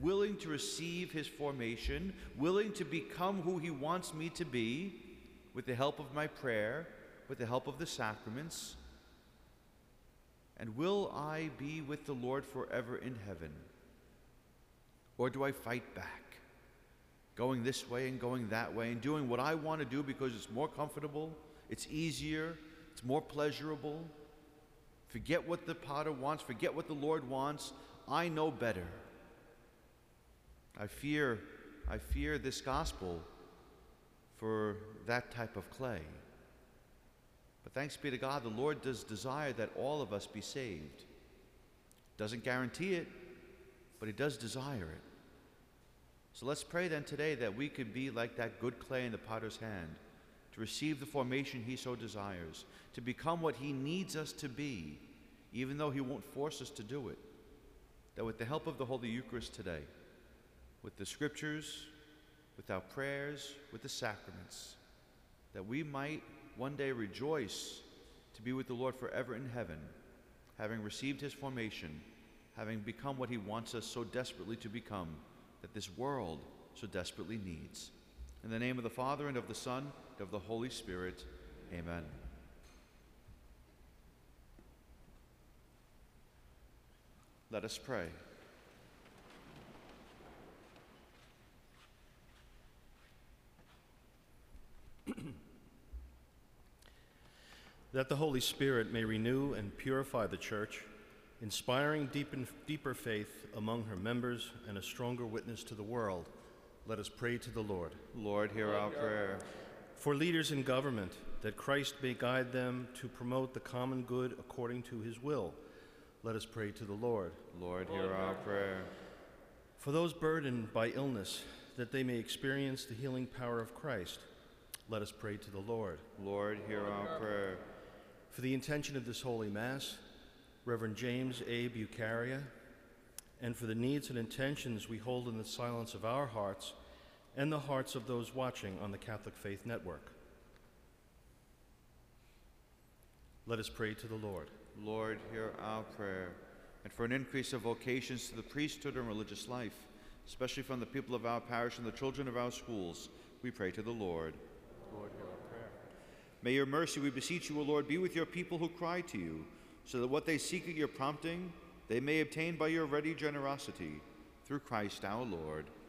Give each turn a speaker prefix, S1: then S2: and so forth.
S1: willing to receive his formation, willing to become who he wants me to be with the help of my prayer, with the help of the sacraments? And will I be with the Lord forever in heaven? Or do I fight back, going this way and going that way and doing what I want to do because it's more comfortable, it's easier, it's more pleasurable? Forget what the potter wants, forget what the Lord wants. I know better. I fear this gospel for that type of clay. But thanks be to God, the Lord does desire that all of us be saved. Doesn't guarantee it, but he does desire it. So let's pray then today that we could be like that good clay in the potter's hand, to receive the formation he so desires, to become what he needs us to be, even though he won't force us to do it. That with the help of the Holy Eucharist today, with the scriptures, with our prayers, with the sacraments, that we might one day rejoice to be with the Lord forever in heaven, having received his formation, having become what he wants us so desperately to become, that this world so desperately needs. In the name of the Father, and of the Son, and of the Holy Spirit, amen. Let us pray.
S2: That the Holy Spirit may renew and purify the Church, inspiring deeper faith among her members and a stronger witness to the world, let us pray to the Lord.
S1: Lord, hear our prayer.
S2: For leaders in government, that Christ may guide them to promote the common good according to his will, let us pray to the Lord.
S1: Lord, hear our prayer.
S2: For those burdened by illness, that they may experience the healing power of Christ, let us pray to the Lord.
S1: Lord, hear our prayer.
S2: For the intention of this Holy Mass, Reverend James A. Bucaria, and for the needs and intentions we hold in the silence of our hearts and the hearts of those watching on the Catholic Faith Network, let us pray to the Lord.
S1: Lord, hear our prayer. And for an increase of vocations to the priesthood and religious life, especially from the people of our parish and the children of our schools, we pray to the Lord.
S2: Lord, hear our prayer.
S1: May your mercy, we beseech you, O Lord, be with your people who cry to you, so that what they seek at your prompting, they may obtain by your ready generosity. Through Christ our Lord.